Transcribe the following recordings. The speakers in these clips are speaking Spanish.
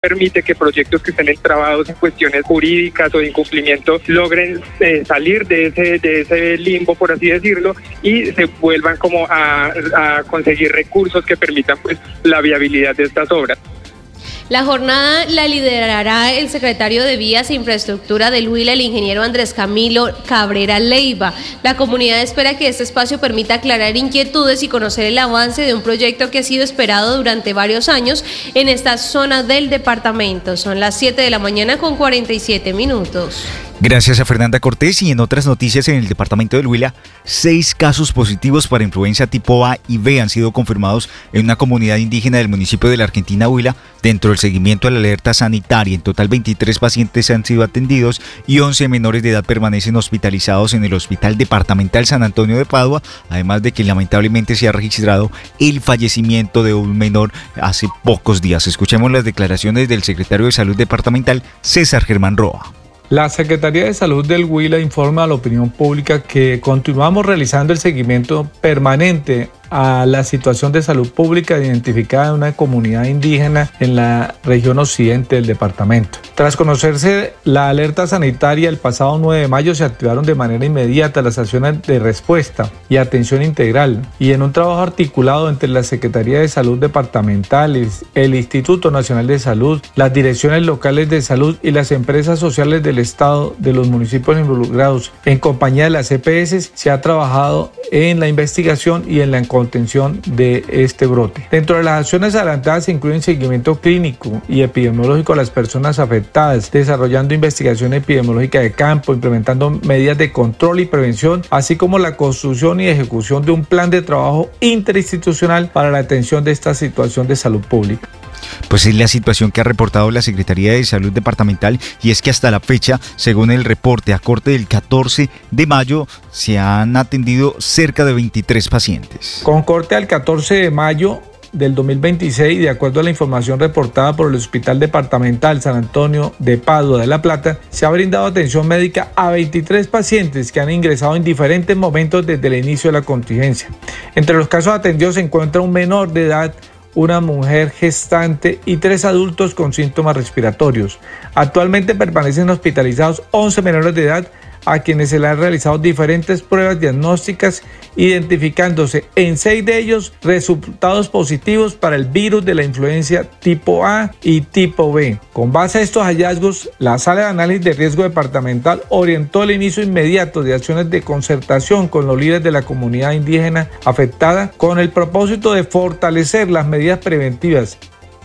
permite que proyectos que estén entrabados en cuestiones jurídicas o de incumplimiento logren salir de ese limbo, por así decirlo, y se vuelvan como a conseguir recursos que permitan pues la viabilidad de estas obras. La jornada la liderará el secretario de Vías e Infraestructura del Huila, el ingeniero Andrés Camilo Cabrera Leiva. La comunidad espera que este espacio permita aclarar inquietudes y conocer el avance de un proyecto que ha sido esperado durante varios años en esta zona del departamento. Son las 7 de la mañana con 47 minutos. Gracias a Fernanda Cortés. Y en otras noticias, en el departamento del Huila, 6 casos positivos para influenza tipo A y B han sido confirmados en una comunidad indígena del municipio de la Argentina, Huila, dentro del seguimiento a la alerta sanitaria. En total, 23 pacientes han sido atendidos y 11 menores de edad permanecen hospitalizados en el Hospital Departamental San Antonio de Padua, además de que lamentablemente se ha registrado el fallecimiento de un menor hace pocos días. Escuchemos las declaraciones del secretario de Salud Departamental, César Germán Roa. La Secretaría de Salud del Huila informa a la opinión pública que continuamos realizando el seguimiento permanente a la situación de salud pública identificada en una comunidad indígena en la región occidente del departamento. Tras conocerse la alerta sanitaria el pasado 9 de mayo, se activaron de manera inmediata las acciones de respuesta y atención integral, y en un trabajo articulado entre la Secretaría de Salud Departamental, el Instituto Nacional de Salud, las direcciones locales de salud y las empresas sociales del Estado de los municipios involucrados, en compañía de las EPS, se ha trabajado en la investigación y en la contención de este brote. Dentro de las acciones adelantadas se incluyen seguimiento clínico y epidemiológico a las personas afectadas, desarrollando investigación epidemiológica de campo, implementando medidas de control y prevención, así como la construcción y ejecución de un plan de trabajo interinstitucional para la atención de esta situación de salud pública. Pues es la situación que ha reportado la Secretaría de Salud Departamental, y es que hasta la fecha, según el reporte a corte del 14 de mayo, se han atendido cerca de 23 pacientes. Con corte al 14 de mayo del 2026, de acuerdo a la información reportada por el Hospital Departamental San Antonio de Padua de La Plata, se ha brindado atención médica a 23 pacientes que han ingresado en diferentes momentos desde el inicio de la contingencia. Entre los casos atendidos se encuentra un menor de edad, una mujer gestante y 3 adultos con síntomas respiratorios. Actualmente permanecen hospitalizados 11 menores de edad a quienes se le han realizado diferentes pruebas diagnósticas, identificándose en 6 de ellos resultados positivos para el virus de la influencia tipo A y tipo B. Con base a estos hallazgos, la Sala de Análisis de Riesgo Departamental orientó el inicio inmediato de acciones de concertación con los líderes de la comunidad indígena afectada, con el propósito de fortalecer las medidas preventivas.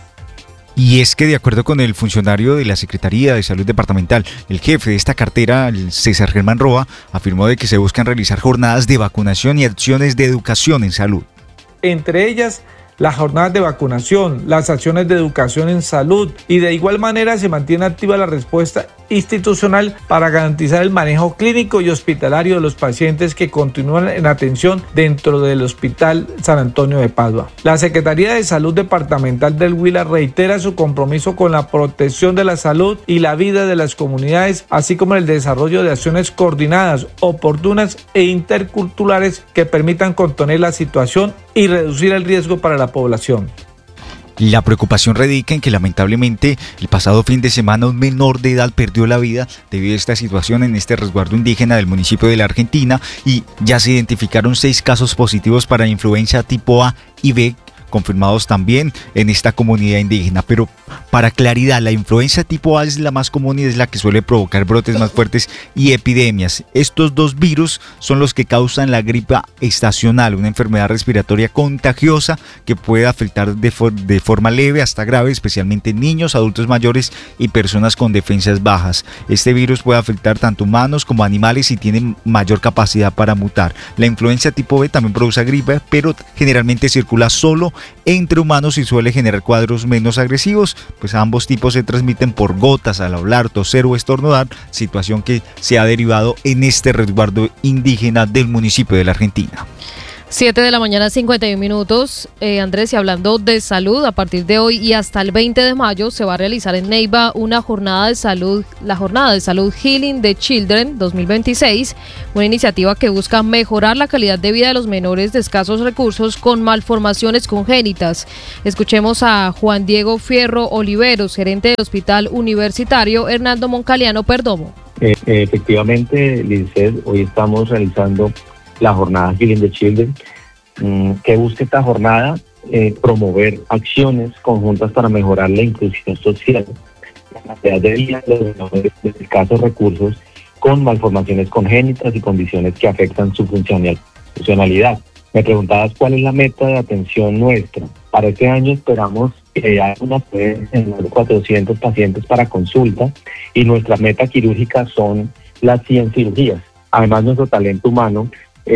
Y es que, de acuerdo con el funcionario de la Secretaría de Salud Departamental, el jefe de esta cartera, el César Germán Roa, afirmó de que se buscan realizar jornadas de vacunación y acciones de educación en salud. Entre ellas, las jornadas de vacunación, las acciones de educación en salud, y de igual manera se mantiene activa la respuesta institucional para garantizar el manejo clínico y hospitalario de los pacientes que continúan en atención dentro del Hospital San Antonio de Padua. La Secretaría de Salud Departamental del Huila reitera su compromiso con la protección de la salud y la vida de las comunidades, así como el desarrollo de acciones coordinadas, oportunas e interculturales que permitan contener la situación y reducir el riesgo para la población. La preocupación radica en que lamentablemente el pasado fin de semana un menor de edad perdió la vida debido a esta situación en este resguardo indígena del municipio de la Argentina, y ya se identificaron 6 casos positivos para influenza tipo A y B, confirmados también en esta comunidad indígena. Pero para claridad, la influenza tipo A es la más común y es la que suele provocar brotes más fuertes y epidemias. Estos 2 virus son los que causan la gripe estacional, una enfermedad respiratoria contagiosa que puede afectar de forma leve hasta grave, especialmente en niños, adultos mayores y personas con defensas bajas. Este virus puede afectar tanto humanos como animales y tiene mayor capacidad para mutar. La influenza tipo B también produce gripe, pero generalmente circula solo entre humanos y suele generar cuadros menos agresivos, pues ambos tipos se transmiten por gotas al hablar, toser o estornudar, situación que se ha derivado en este resguardo indígena del municipio de la Argentina. 7 de la mañana, 51 minutos. Andrés, y hablando de salud, a partir de hoy y hasta el 20 de mayo se va a realizar en Neiva una jornada de salud, la jornada de salud Healing the Children 2026, una iniciativa que busca mejorar la calidad de vida de los menores de escasos recursos con malformaciones congénitas. Escuchemos a Juan Diego Fierro Oliveros, gerente del Hospital Universitario Hernando Moncaliano Perdomo. Efectivamente, Lizeth, hoy estamos realizando la jornada Healing the Children. ¿Qué busca esta jornada? Promover acciones conjuntas para mejorar la inclusión social, la calidad de vida de los menores de escasos recursos con malformaciones congénitas y condiciones que afectan su funcionalidad. Me preguntabas cuál es la meta de atención nuestra. Para este año esperamos que haya una en 400 pacientes para consulta y nuestra meta quirúrgica son las 100 cirugías. Además, nuestro talento humano,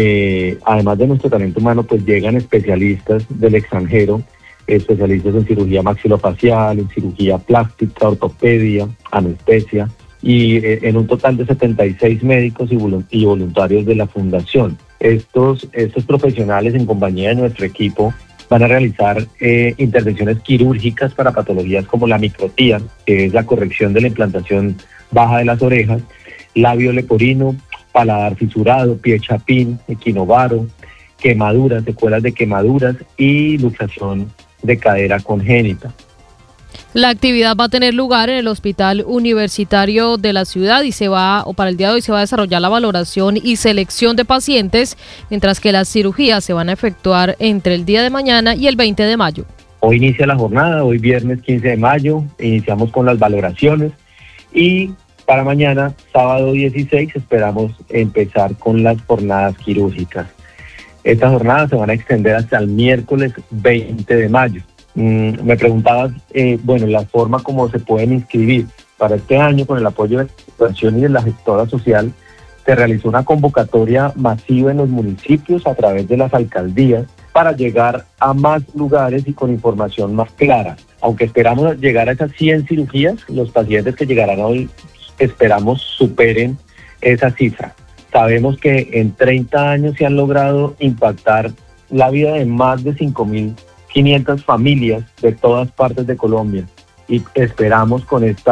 pues llegan especialistas del extranjero, especialistas en cirugía maxilofacial, en cirugía plástica, ortopedia, anestesia, y en un total de 76 médicos y voluntarios de la fundación. Estos profesionales, en compañía de nuestro equipo, van a realizar intervenciones quirúrgicas para patologías como la microtía, que es la corrección de la implantación baja de las orejas, labio leporino, paladar fisurado, pie chapín, equinovaro, quemaduras, secuelas de quemaduras y luxación de cadera congénita. La actividad va a tener lugar en el Hospital Universitario de la ciudad y para el día de hoy se va a desarrollar la valoración y selección de pacientes, mientras que las cirugías se van a efectuar entre el día de mañana y el 20 de mayo. Hoy inicia la jornada, hoy viernes 15 de mayo, iniciamos con las valoraciones y para mañana, sábado 16, esperamos empezar con las jornadas quirúrgicas. Estas jornadas se van a extender hasta el miércoles 20 de mayo. Me preguntabas, la forma como se pueden inscribir. Para este año, con el apoyo de la Fundación y de la gestora social, se realizó una convocatoria masiva en los municipios a través de las alcaldías para llegar a más lugares y con información más clara. Aunque esperamos llegar a esas 100 cirugías, los pacientes que llegarán hoy esperamos superen esa cifra. Sabemos que en 30 años se han logrado impactar la vida de más de 5.500 familias de todas partes de Colombia y esperamos con ese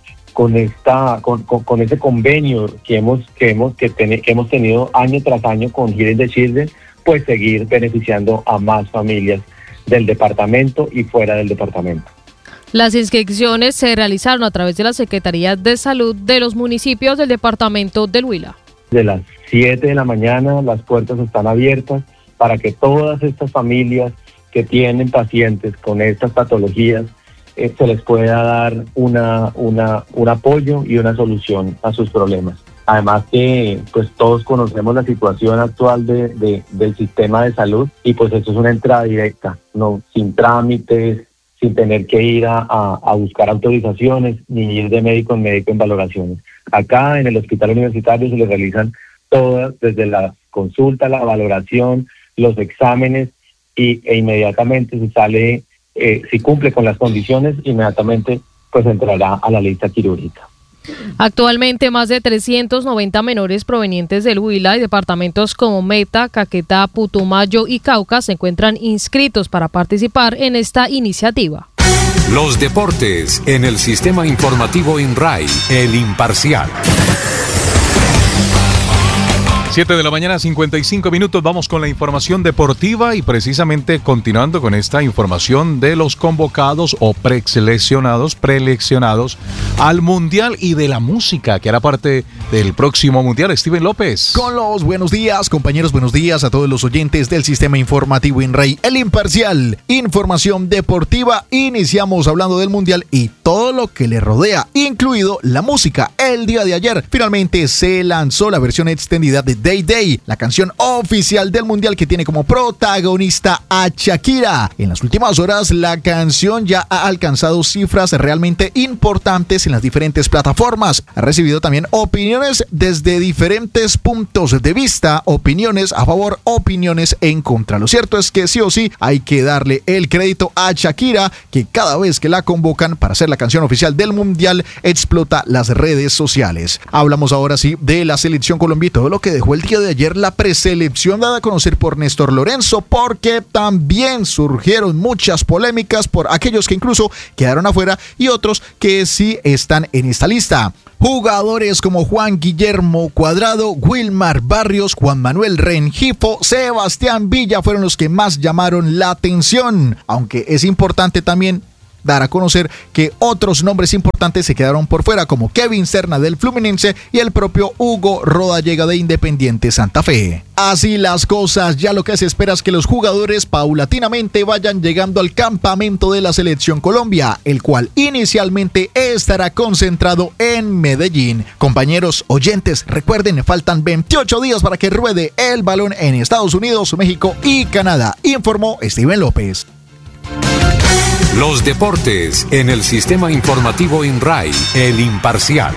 convenio que hemos tenido año tras año con Healing the Children, pues seguir beneficiando a más familias del departamento y fuera del departamento. Las inscripciones se realizaron a través de las Secretarías de Salud de los municipios del departamento del Huila. De las 7 de la mañana las puertas están abiertas para que todas estas familias que tienen pacientes con estas patologías se les pueda dar un apoyo y una solución a sus problemas. Además que pues todos conocemos la situación actual del sistema de salud y pues eso es una entrada directa, no sin trámites, sin tener que ir a buscar autorizaciones ni ir de médico en médico en valoraciones. Acá en el Hospital Universitario se les realizan todas, desde la consulta, la valoración, los exámenes e inmediatamente se sale, si cumple con las condiciones, inmediatamente pues entrará a la lista quirúrgica. Actualmente más de 390 menores provenientes del Huila y departamentos como Meta, Caquetá, Putumayo y Cauca se encuentran inscritos para participar en esta iniciativa. Los deportes en el sistema informativo INRAI, El Imparcial. 7 de la mañana, 55 minutos, vamos con la información deportiva y precisamente continuando con esta información de los convocados o preseleccionados al Mundial y de la música que hará parte del próximo Mundial. Steven López. Con los buenos días, compañeros, buenos días a todos los oyentes del sistema informativo INRAI, El Imparcial. Información deportiva, iniciamos hablando del Mundial y todo lo que le rodea, incluido la música. El día de ayer finalmente se lanzó la versión extendida de Day Day, la canción oficial del Mundial que tiene como protagonista a Shakira. En las últimas horas la canción ya ha alcanzado cifras realmente importantes sociales, en las diferentes plataformas. Ha recibido también opiniones desde diferentes puntos de vista, opiniones a favor, opiniones en contra. Lo cierto es que sí o sí hay que darle el crédito a Shakira, que cada vez que la convocan para ser la canción oficial del Mundial, explota las redes sociales. Hablamos ahora sí de la selección Colombia y todo lo que dejó el día de ayer la preselección dada a conocer por Néstor Lorenzo, porque también surgieron muchas polémicas por aquellos que incluso quedaron afuera y otros que sí están en esta lista. Jugadores como Juan Guillermo Cuadrado, Wilmar Barrios, Juan Manuel Rengifo, Sebastián Villa fueron los que más llamaron la atención, aunque es importante también dar a conocer que otros nombres importantes se quedaron por fuera, como Kevin Serna del Fluminense y el propio Hugo Rodallega de Independiente Santa Fe. Así las cosas, ya lo que se espera es que los jugadores paulatinamente vayan llegando al campamento de la Selección Colombia, el cual inicialmente estará concentrado en Medellín. Compañeros oyentes, recuerden, faltan 28 días para que ruede el balón en Estados Unidos, México y Canadá, informó Steven López. Los deportes en el sistema informativo INRAI, el imparcial.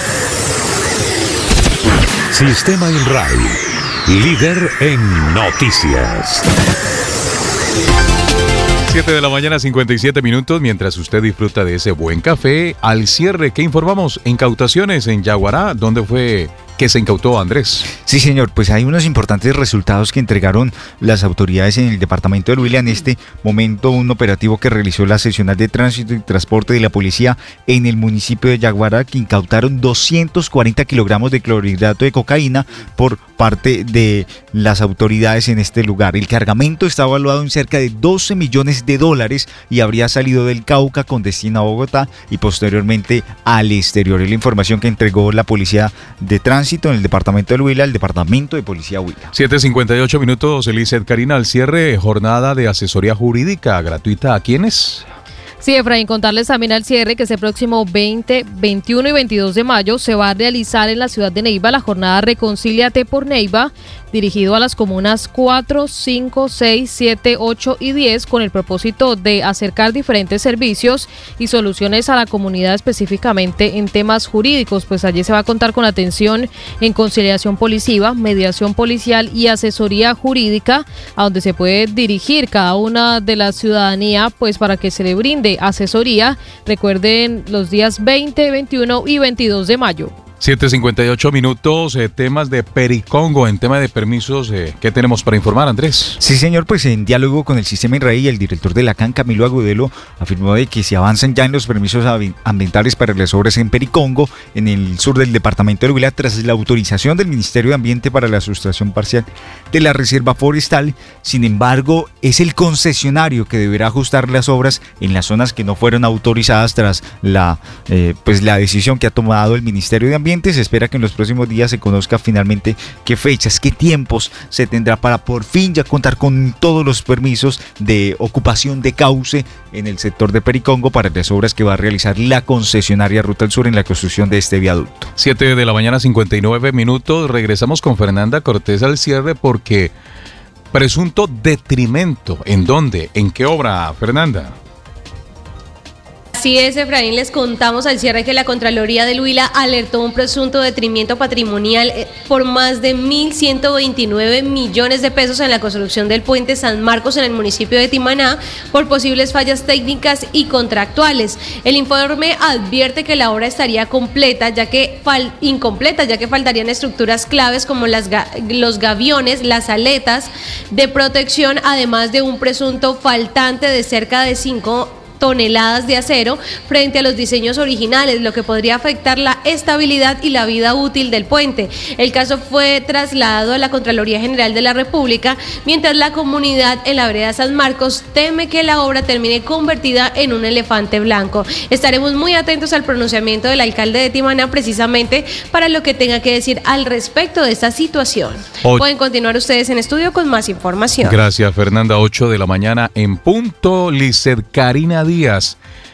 Sistema INRAI, líder en noticias. 7 de la mañana, 57 minutos, mientras usted disfruta de ese buen café. Al cierre, ¿qué informamos? Incautaciones en Yaguará, ¿dónde fue que se incautó, Andrés? Sí, señor, pues hay unos importantes resultados que entregaron las autoridades en el departamento del Huila. En este momento, un operativo que realizó la seccional de tránsito y transporte de la policía en el municipio de Yaguará, que incautaron 240 kilogramos de clorhidrato de cocaína por parte de las autoridades en este lugar. El cargamento está evaluado en cerca de 12 millones de dólares y habría salido del Cauca con destino a Bogotá y posteriormente al exterior. Es la información que entregó la policía de tránsito en el departamento del Huila, el departamento de policía Huila. 7:58 minutos, Elizeth Karina, al cierre, jornada de asesoría jurídica gratuita. ¿A quiénes? Sí, Efraín, contarles también al cierre que este próximo 20, 21 y 22 de mayo se va a realizar en la ciudad de Neiva la jornada Reconcíliate por Neiva, dirigido a las comunas 4, 5, 6, 7, 8 y 10 con el propósito de acercar diferentes servicios y soluciones a la comunidad, específicamente en temas jurídicos. Pues allí se va a contar con atención en conciliación policiva, mediación policial y asesoría jurídica, a donde se puede dirigir cada una de la ciudadanía pues para que se le brinde asesoría. Recuerden los días 20, 21 y 22 de mayo. 7:58 minutos, temas de Pericongo, en tema de permisos, ¿qué tenemos para informar, Andrés? Sí, señor, pues en diálogo con el sistema INRAI, el director de la CAN, Camilo Agudelo, afirmó de que se avanzan ya en los permisos ambientales para las obras en Pericongo, en el sur del departamento del Huila, tras la autorización del Ministerio de Ambiente para la sustracción parcial de la reserva forestal. Sin embargo, es el concesionario que deberá ajustar las obras en las zonas que no fueron autorizadas tras la decisión que ha tomado el Ministerio de Ambiente. Se espera que en los próximos días se conozca finalmente qué fechas, qué tiempos se tendrá para por fin ya contar con todos los permisos de ocupación de cauce en el sector de Pericongo para las obras que va a realizar la concesionaria Ruta del Sur en la construcción de este viaducto. 7 de la mañana, 59 minutos. Regresamos con Fernanda Cortés al cierre porque presunto detrimento. ¿En dónde? ¿En qué obra, Fernanda? Así es, Efraín, les contamos al cierre que la Contraloría del Huila alertó un presunto detrimento patrimonial por más de 1.129 millones de pesos en la construcción del puente San Marcos en el municipio de Timaná por posibles fallas técnicas y contractuales. El informe advierte que la obra estaría incompleta, ya que faltarían estructuras claves como los gaviones, las aletas de protección, además de un presunto faltante de cerca de 5 toneladas de acero frente a los diseños originales, lo que podría afectar la estabilidad y la vida útil del puente. El caso fue trasladado a la Contraloría General de la República, mientras la comunidad en la vereda San Marcos teme que la obra termine convertida en un elefante blanco. Estaremos muy atentos al pronunciamiento del alcalde de Timaná precisamente para lo que tenga que decir al respecto de esta situación. Pueden continuar ustedes en estudio con más información. Gracias, Fernanda. 8 de la mañana en punto. Lizeth Karina Díaz.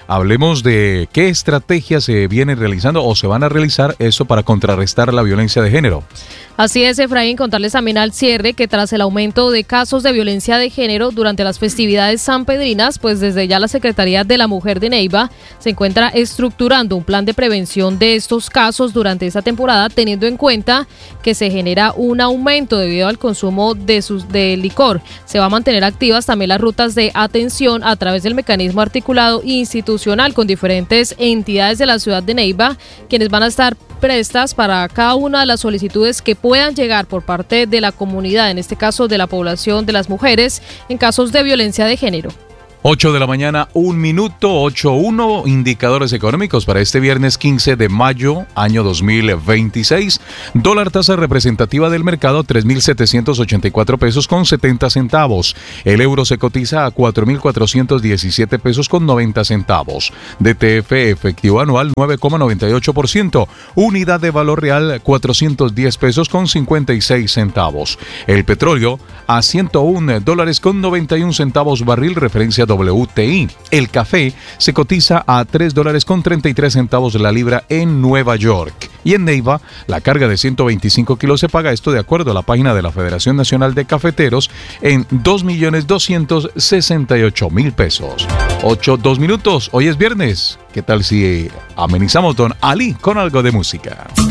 hablemos de qué estrategias se vienen realizando o se van a realizar esto para contrarrestar la violencia de género. Así es, Efraín, contarles también al cierre que tras el aumento de casos de violencia de género durante las festividades sanpedrinas, pues desde ya la Secretaría de la Mujer de Neiva se encuentra estructurando un plan de prevención de estos casos durante esta temporada, teniendo en cuenta que se genera un aumento debido al consumo de licor. Se va a mantener activas también las rutas de atención a través del mecanismo articulado institucional con diferentes entidades de la ciudad de Neiva, quienes van a estar prestas para cada una de las solicitudes que puedan llegar por parte de la comunidad, en este caso de la población de las mujeres, en casos de violencia de género. 8 de la mañana, 1 minuto, 8:1, indicadores económicos para este viernes 15 de mayo, año 2026. Dólar tasa representativa del mercado, 3.784 pesos con 70 centavos. El euro se cotiza a 4.417 pesos con 90 centavos. DTF efectivo anual, 9,98%. Unidad de valor real, 410 pesos con 56 centavos. El petróleo a $101 con 91 centavos barril, referencia WTI. El café se cotiza a $3 con 33 centavos la libra en Nueva York. Y en Neiva, la carga de 125 kilos se paga, esto de acuerdo a la página de la Federación Nacional de Cafeteros, en 2.268.000 pesos. 8:02 minutos, hoy es viernes. ¿Qué tal si amenizamos, don Ali, con algo de música?